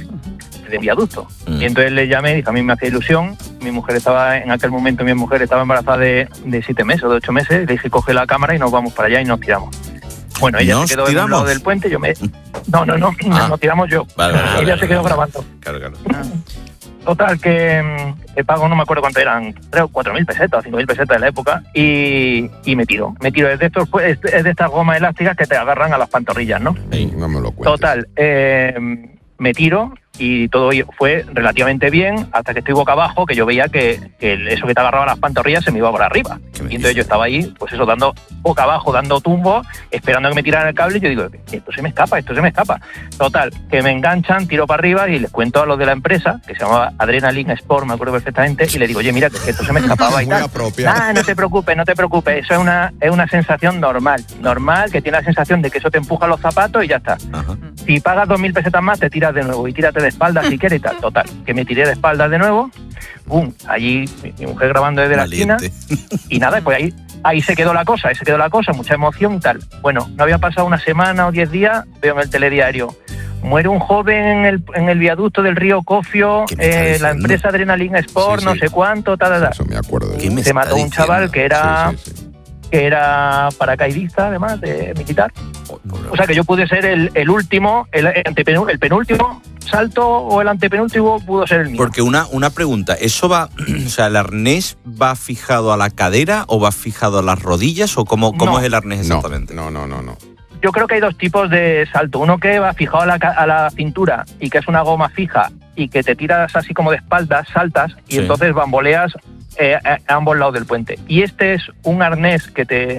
de viaducto. Mm. Y entonces le llamé y dije, a mí me hacía ilusión. Mi mujer estaba, en aquel momento mi mujer estaba embarazada de, de siete meses o de ocho meses. Le dije, coge la cámara y nos vamos para allá y nos tiramos. Bueno, ella ¿Nos se quedó en un tiramos? lado del puente, yo me... No, no, no, Ah. nos tiramos yo. Vale, vale, vale, ella vale, se quedó vale. grabando. Claro, claro. Total, que mm, el pago no me acuerdo cuánto eran, creo cuatro mil pesetas, cinco mil pesetas de la época, y, y me tiro. Me tiro, es de, estos, pues, es de estas gomas elásticas que te agarran a las pantorrillas, ¿no? No me lo cuentes. Total, eh, me tiro y todo fue relativamente bien hasta que estoy boca abajo, que yo veía que, que el- eso que te agarraba a las pantorrillas se me iba por arriba. Y entonces yo estaba ahí, pues eso, dando boca abajo, dando tumbo, esperando a que me tiraran el cable, y yo digo, esto se me escapa, esto se me escapa. Total, que me enganchan, tiro para arriba y les cuento a los de la empresa, que se llamaba Adrenaline Sport, me acuerdo perfectamente, y le digo, oye, mira, que esto se me escapaba y Muy tal. apropiado. Ah, no te preocupes, no te preocupes, eso es una, es una sensación normal, normal, que tiene la sensación de que eso te empuja los zapatos y ya está. Ajá. Si pagas dos mil pesetas más, te tiras de nuevo y tírate de espaldas si quieres y tal. Total, que me tiré de espaldas de nuevo. ¡Bum! Allí mi, mi mujer grabando desde Valiente. la esquina. Y nada, pues ahí, ahí se quedó la cosa, ahí se quedó la cosa, mucha emoción y tal. Bueno, no había pasado una semana o diez días, veo en el telediario. Muere un joven en el, en el viaducto del río Cofio, ¿Qué me está eh, la diciendo? empresa Adrenaline Sport, Sí, no sí. sé cuánto, tal, tal, tal. Eso me acuerdo. de ¿Qué eso. me Se está mató un chaval diciendo? que era, Sí, sí, sí. que era paracaidista, además, de militar. O sea que yo pude ser el, el último, el, antepenu- el penúltimo salto o el antepenúltimo pudo ser el mío. Porque una, una pregunta, ¿eso va, o sea, el arnés va fijado a la cadera o va fijado a las rodillas o cómo, cómo No. es el arnés No, exactamente? no, no, no, no. Yo creo que hay dos tipos de salto. Uno que va fijado a la, ca- a la cintura y que es una goma fija y que te tiras así como de espaldas, saltas y Sí. entonces bamboleas eh, a, a ambos lados del puente. Y este es un arnés que te,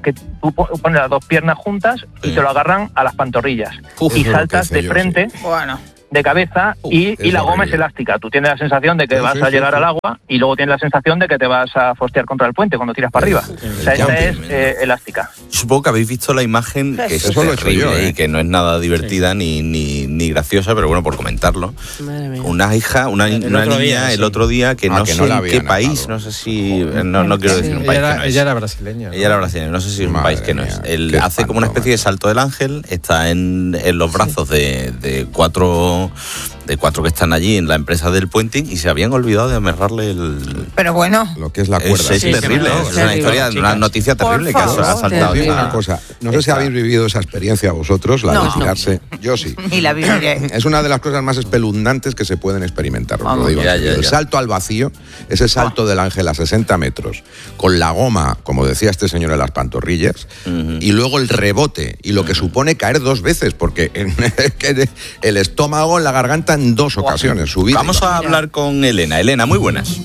que tú pones las dos piernas juntas y te lo agarran a las pantorrillas. Uf, y saltas de frente, sí. Bueno. de cabeza, Uf, y, y la goma horrible. es elástica. Tú tienes la sensación de que Sí, vas sí, a sí, llegar sí. al agua y luego tienes la sensación de que te vas a fostear contra el puente cuando tiras para arriba. O sea, esta es eh, elástica. Supongo que habéis visto la imagen, que es Eso lo he hecho terrible yo, ¿eh? y que no es nada divertida ni, ni, ni graciosa, pero bueno, por comentarlo. Madre mía. Una hija, una, El una otro niña día, el sí. otro día que Ah, no que sé no la en qué habían país, atado. no sé si, no, no quiero decir un Ella país que era, no es. ella era brasileña. ¿no? Ella era brasileña, no sé si es un Madre país que no es. mía, Él qué hace como una espanto, especie de salto del ángel, está en, en los brazos de, de cuatro de cuatro que están allí en la empresa del puenting y se habían olvidado de amarrarle el... Pero bueno. Lo que es la Es, cuerda. es Sí, terrible, sí, es sí, una sí, historia, sí, una chicas. noticia Por terrible que ha, favor, ha Os saltado. digo esta- una cosa, no sé si habéis vivido esa experiencia vosotros, la No. de tirarse. Yo sí. Y la viviré. Es una de las cosas más espeluznantes que se pueden experimentar. os lo Vamos. digo en Ya, serio. ya, El ya. salto al vacío, ese salto del ángel a sesenta metros, con la goma, como decía este señor, en las pantorrillas, Ujú. y luego el rebote, y lo que supone caer dos veces, porque en- que el estómago en la garganta en dos ocasiones, subir. Vamos a hablar con Elena. Elena, muy buenas.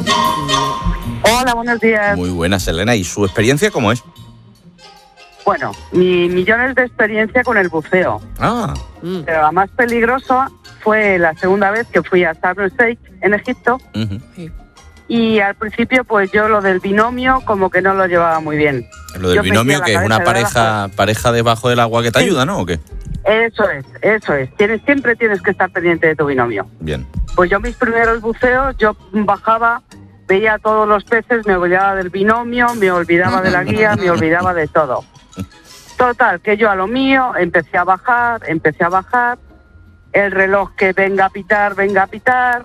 Hola, buenos días. Muy buenas, Elena. ¿Y su experiencia cómo es? Bueno, mi millones de experiencia con el buceo. Ah, Pero la más peligrosa fue la segunda vez que fui a Sharm el Sheikh, en Egipto. ujú. Y al principio, pues yo lo del binomio como que no lo llevaba muy bien. Lo del Yo binomio, metía la que es una cabeza pareja pareja debajo del agua que te Sí. ayuda, ¿no? ¿O qué? Eso es, eso es. Tienes, siempre tienes que estar pendiente de tu binomio. Bien. Pues yo mis primeros buceos, yo bajaba, veía todos los peces, me olvidaba del binomio, me olvidaba de la guía, me olvidaba de todo. Total, que yo a lo mío empecé a bajar, empecé a bajar, el reloj que venga a pitar, venga a pitar,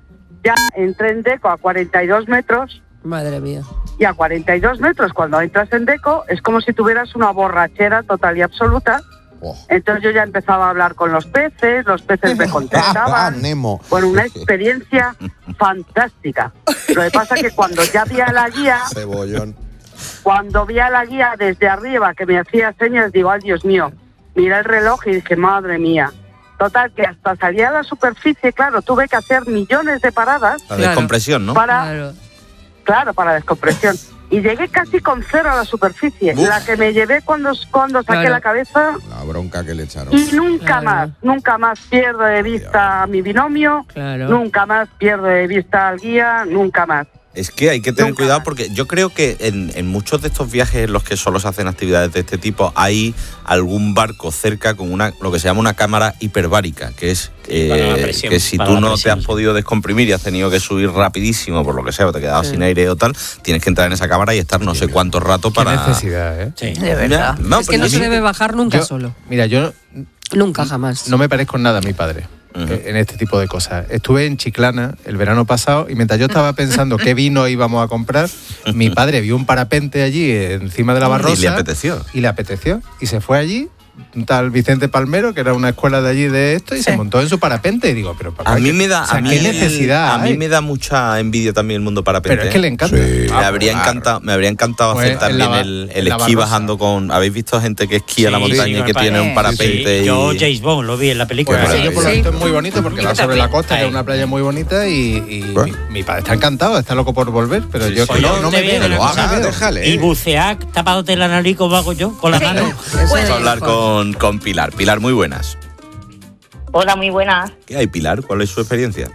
ya entré en deco a cuarenta y dos metros, Madre mía. y a cuarenta y dos metros cuando entras en deco es como si tuvieras una borrachera total y absoluta. Entonces yo ya empezaba a hablar con los peces, los peces me contestaban. Nemo. Bueno, una experiencia fantástica. Lo que pasa es que cuando ya vi a la guía, Cebollón. cuando vi a la guía desde arriba que me hacía señas, digo, ay Dios mío, miré el reloj y dije, madre mía. Total, que hasta salir a la superficie, claro, tuve que hacer millones de paradas. La descompresión, ¿no? Para, Claro. claro, para descompresión. Y llegué casi con cero a la superficie. Uf. La que me llevé cuando, cuando saqué Claro. la cabeza. La bronca que le echaron. Y nunca Claro. más, nunca más pierdo de vista a mi binomio, Claro. nunca más pierdo de vista al guía, nunca más. Es que hay que tener Nunca cuidado más. porque yo creo que en, en muchos de estos viajes en los que solo se hacen actividades de este tipo hay algún barco cerca con una lo que se llama una cámara hiperbárica, que es eh, Para la presión, que si para tú la no presión, te has sí. podido descomprimir y has tenido que subir rapidísimo por lo que sea o te has quedado Sí. sin aire o tal, tienes que entrar en esa cámara y estar no sé cuánto rato Qué para... necesidad, ¿eh? Sí. De verdad. No, Es que pero no a se mí- debe bajar nunca Yo- solo. Mira, yo Nunca, jamás. no me parezco en nada a mi padre. Ujú. eh, en este tipo de cosas. Estuve en Chiclana el verano pasado y mientras yo estaba pensando qué vino íbamos a comprar, mi padre vio un parapente allí encima de la barrosa. Y le apeteció. Y le apeteció. Y se fue allí, un tal Vicente Palmero, que era una escuela de allí de esto, y se montó en su parapente. Y digo, pero papá, A mí ¿qué- me da, o sea, a mí, ¿qué necesidad a mí hay? me da mucha envidia también el mundo parapente. Pero es que le encanta. Me Ah, habría claro. encantado, me habría encantado Pues hacer en también la ba- el, en el la esquí Barrosa. bajando con. ¿Habéis visto gente que esquía la Sí, montaña sí, y me que tiene un parece. parapente? Sí, y... Yo James Bond lo vi en la película. Pues Sí, aquello por lo sí. visto es muy bonito porque Yo va sobre la también. costa, que es una playa muy bonita, y, y mi, mi padre está encantado, está loco por volver, pero yo es que Pues no, yo no te me voy a veo. decir una cosa. déjale. Y bucear tapándote la nariz como hago yo, con la mano. Vamos a hablar con, con Pilar. Pilar, muy buenas. Hola, muy buenas. ¿Qué hay, Pilar? ¿Cuál es su experiencia?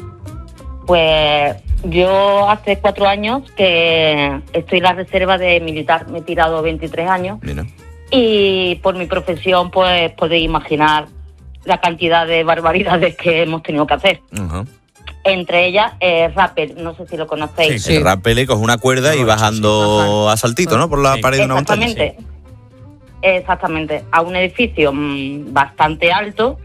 Pues yo hace cuatro años que estoy en la reserva de militar, me he tirado veintitrés años Mira. y por mi profesión pues podéis imaginar la cantidad de barbaridades que hemos tenido que hacer. Ajá. Entre ellas, eh, rappel, no sé si lo conocéis. El rappel, coges una cuerda y bajando a saltito, ¿no? Por la pared de una montaña. Exactamente. Exactamente. A un edificio mm, bastante alto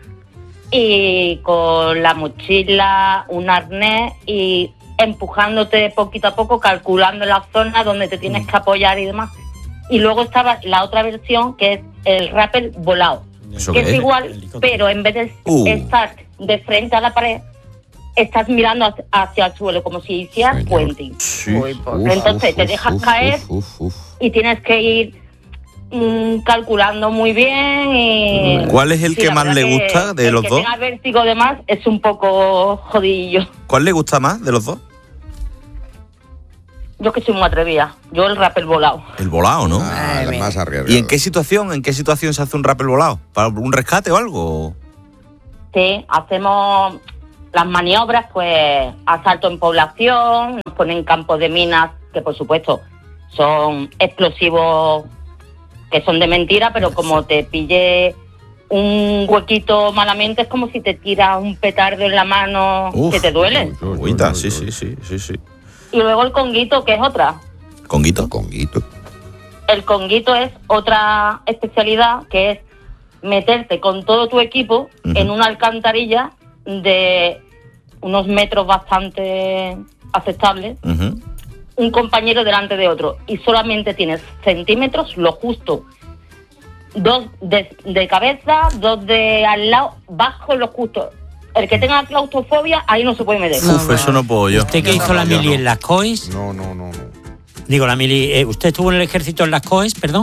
y con la mochila, un arnés y empujándote poquito a poco, calculando la zona donde te tienes que apoyar y demás. Y luego estaba la otra versión que es el rappel volado, ¿Eso que qué es es? igual, pero en vez de Uh. estar de frente a la pared, estás mirando hacia- hacia el suelo como si hicieras puenting. Entonces te dejas caer y tienes que ir mm, calculando muy bien. Y, ¿Cuál es el sí, que la más verdad le que gusta de el los que dos? tenga vértigo de más es un poco jodidillo. ¿Cuál le gusta más de los dos? yo que soy muy atrevida. Yo el rappel volado. El volado, ¿no? Ah, la más arriesgada. ¿Y en qué situación, en qué situación se hace un rappel volado? ¿Para un rescate o algo? Sí, hacemos las maniobras, pues, asalto en población, nos ponen campos de minas, que por supuesto son explosivos, que son de mentira, pero como te pille un huequito malamente, es como si te tiras un petardo en la mano. Uf, que te duele. Agüita, sí, sí, sí, sí, sí. Y luego el conguito, que es otra. ¿Conguito? Conguito. El conguito es otra especialidad, que es meterte con todo tu equipo uh-huh. en una alcantarilla de unos metros bastante aceptables, uh-huh. un compañero delante de otro, y solamente tienes centímetros, lo justo, dos de, de cabeza, dos de al lado, bajo lo justo. El que tenga claustrofobia, ahí no se puede meter. Uf, eso no puedo yo. ¿Usted que hizo la mili en las C O E S? No, no, no, no. Digo, la mili, eh, ¿usted estuvo en el ejército en las C O E S, perdón?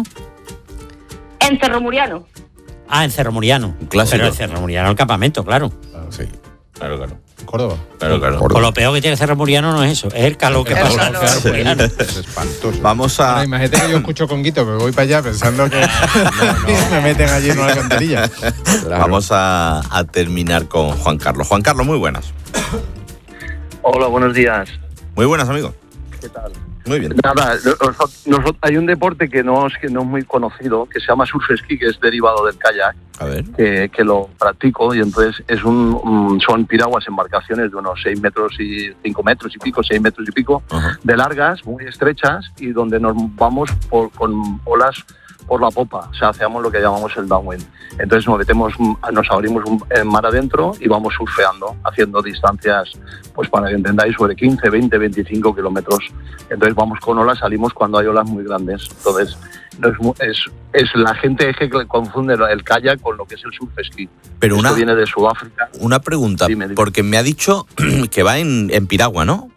En Cerro Muriano. Ah, en Cerro Muriano. Clásico. Pero en Cerro Muriano el campamento, claro. Ah, sí. Claro, claro. Córdoba. Claro, claro. Por lo peor que tiene Cerro Muriano no es eso, es el calor que el pasa. calor. Cerro Muriano. Es espantoso. Vamos a... Ahora, imagínate que yo escucho Conguito, me voy para allá pensando que no, no. me meten allí en una alcantarilla. Claro. Vamos a, a terminar con Juan Carlos. Juan Carlos, muy buenas. Hola, buenos días. Muy buenas, amigo. ¿Qué tal? Muy bien. Nada, nosotros, nosotros, hay un deporte que no, es, que no es muy conocido, que se llama surf ski, que es derivado del kayak. A ver. Que, que lo practico, y entonces es un, un son piraguas, embarcaciones de unos seis metros y cinco metros y pico, seis metros y pico, uh-huh. de largas, muy estrechas, y donde nos vamos por, con olas por la popa, o sea, hacemos lo que llamamos el downwind. Entonces nos metemos, nos abrimos en mar adentro y vamos surfeando, haciendo distancias, pues para que entendáis, sobre quince, veinte, veinticinco kilómetros. Entonces vamos con olas, salimos cuando hay olas muy grandes. Entonces no es, es, es la gente es que confunde el kayak con lo que es el surf ski. Pero Esto una, viene de Sudáfrica. Una pregunta, dime, dime. Porque me ha dicho que va en, en piragua, ¿no?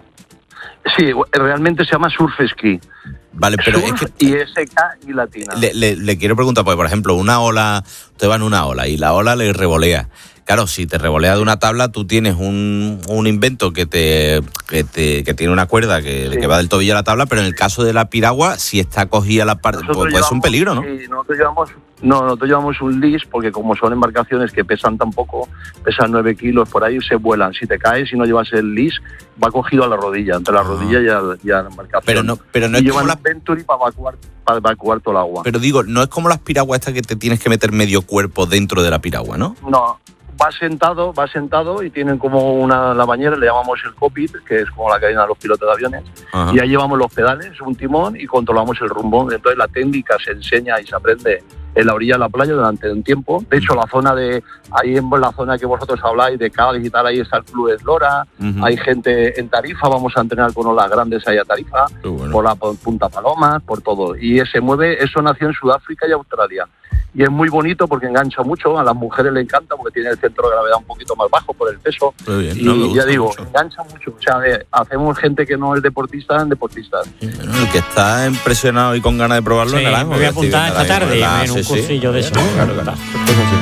Sí, realmente se llama surf ski. Vale, pero surf es que... y S K y latina. Le, le, le quiero preguntar, porque por ejemplo, una ola, usted va en una ola y la ola le revolea. Claro, si te revolea de una tabla, tú tienes un, un invento que te, que te que tiene una cuerda que, sí. que va del tobillo a la tabla, pero en el caso de la piragua, si está cogida la parte, pues, pues es un peligro, ¿no? Sí, nosotros llevamos, no, nosotros llevamos un leash, porque como son embarcaciones que pesan tan poco, pesan nueve kilos, por ahí se vuelan. Si te caes y no llevas el leash, va cogido a la rodilla, entre la ah. rodilla y, al, y a la embarcación. Pero no, pero no y es llevan como la... un Venturi para evacuar, para evacuar todo el agua. Pero digo, no es como las piraguas estas que te tienes que meter medio cuerpo dentro de la piragua, ¿no? No. Va sentado, va sentado y tienen como una la bañera, le llamamos el cockpit, que es como la que hay a los pilotos de aviones. Ajá. Y ahí llevamos los pedales, un timón y controlamos el rumbo. Entonces la técnica se enseña y se aprende en la orilla de la playa durante un tiempo. De hecho, la zona de, ahí en la zona que vosotros habláis de Cádiz y tal, ahí está el Club Eslora. Uh-huh. Hay gente en Tarifa, vamos a entrenar con olas grandes ahí a Tarifa, bueno. por la por Punta Palomas, por todo. Y se mueve, eso nació en Sudáfrica y Australia. Y es muy bonito porque engancha mucho, a las mujeres le encanta porque tiene el centro de gravedad un poquito más bajo por el peso. Bien, y no, ya digo, mucho. engancha mucho. O sea, eh, hacemos gente que no es deportista en deportistas. Sí, bueno, el que está impresionado y con ganas de probarlo, sí, Naranjo, me voy a apuntar esta tarde la, en un sí, cursillo sí. de eso. Claro, claro.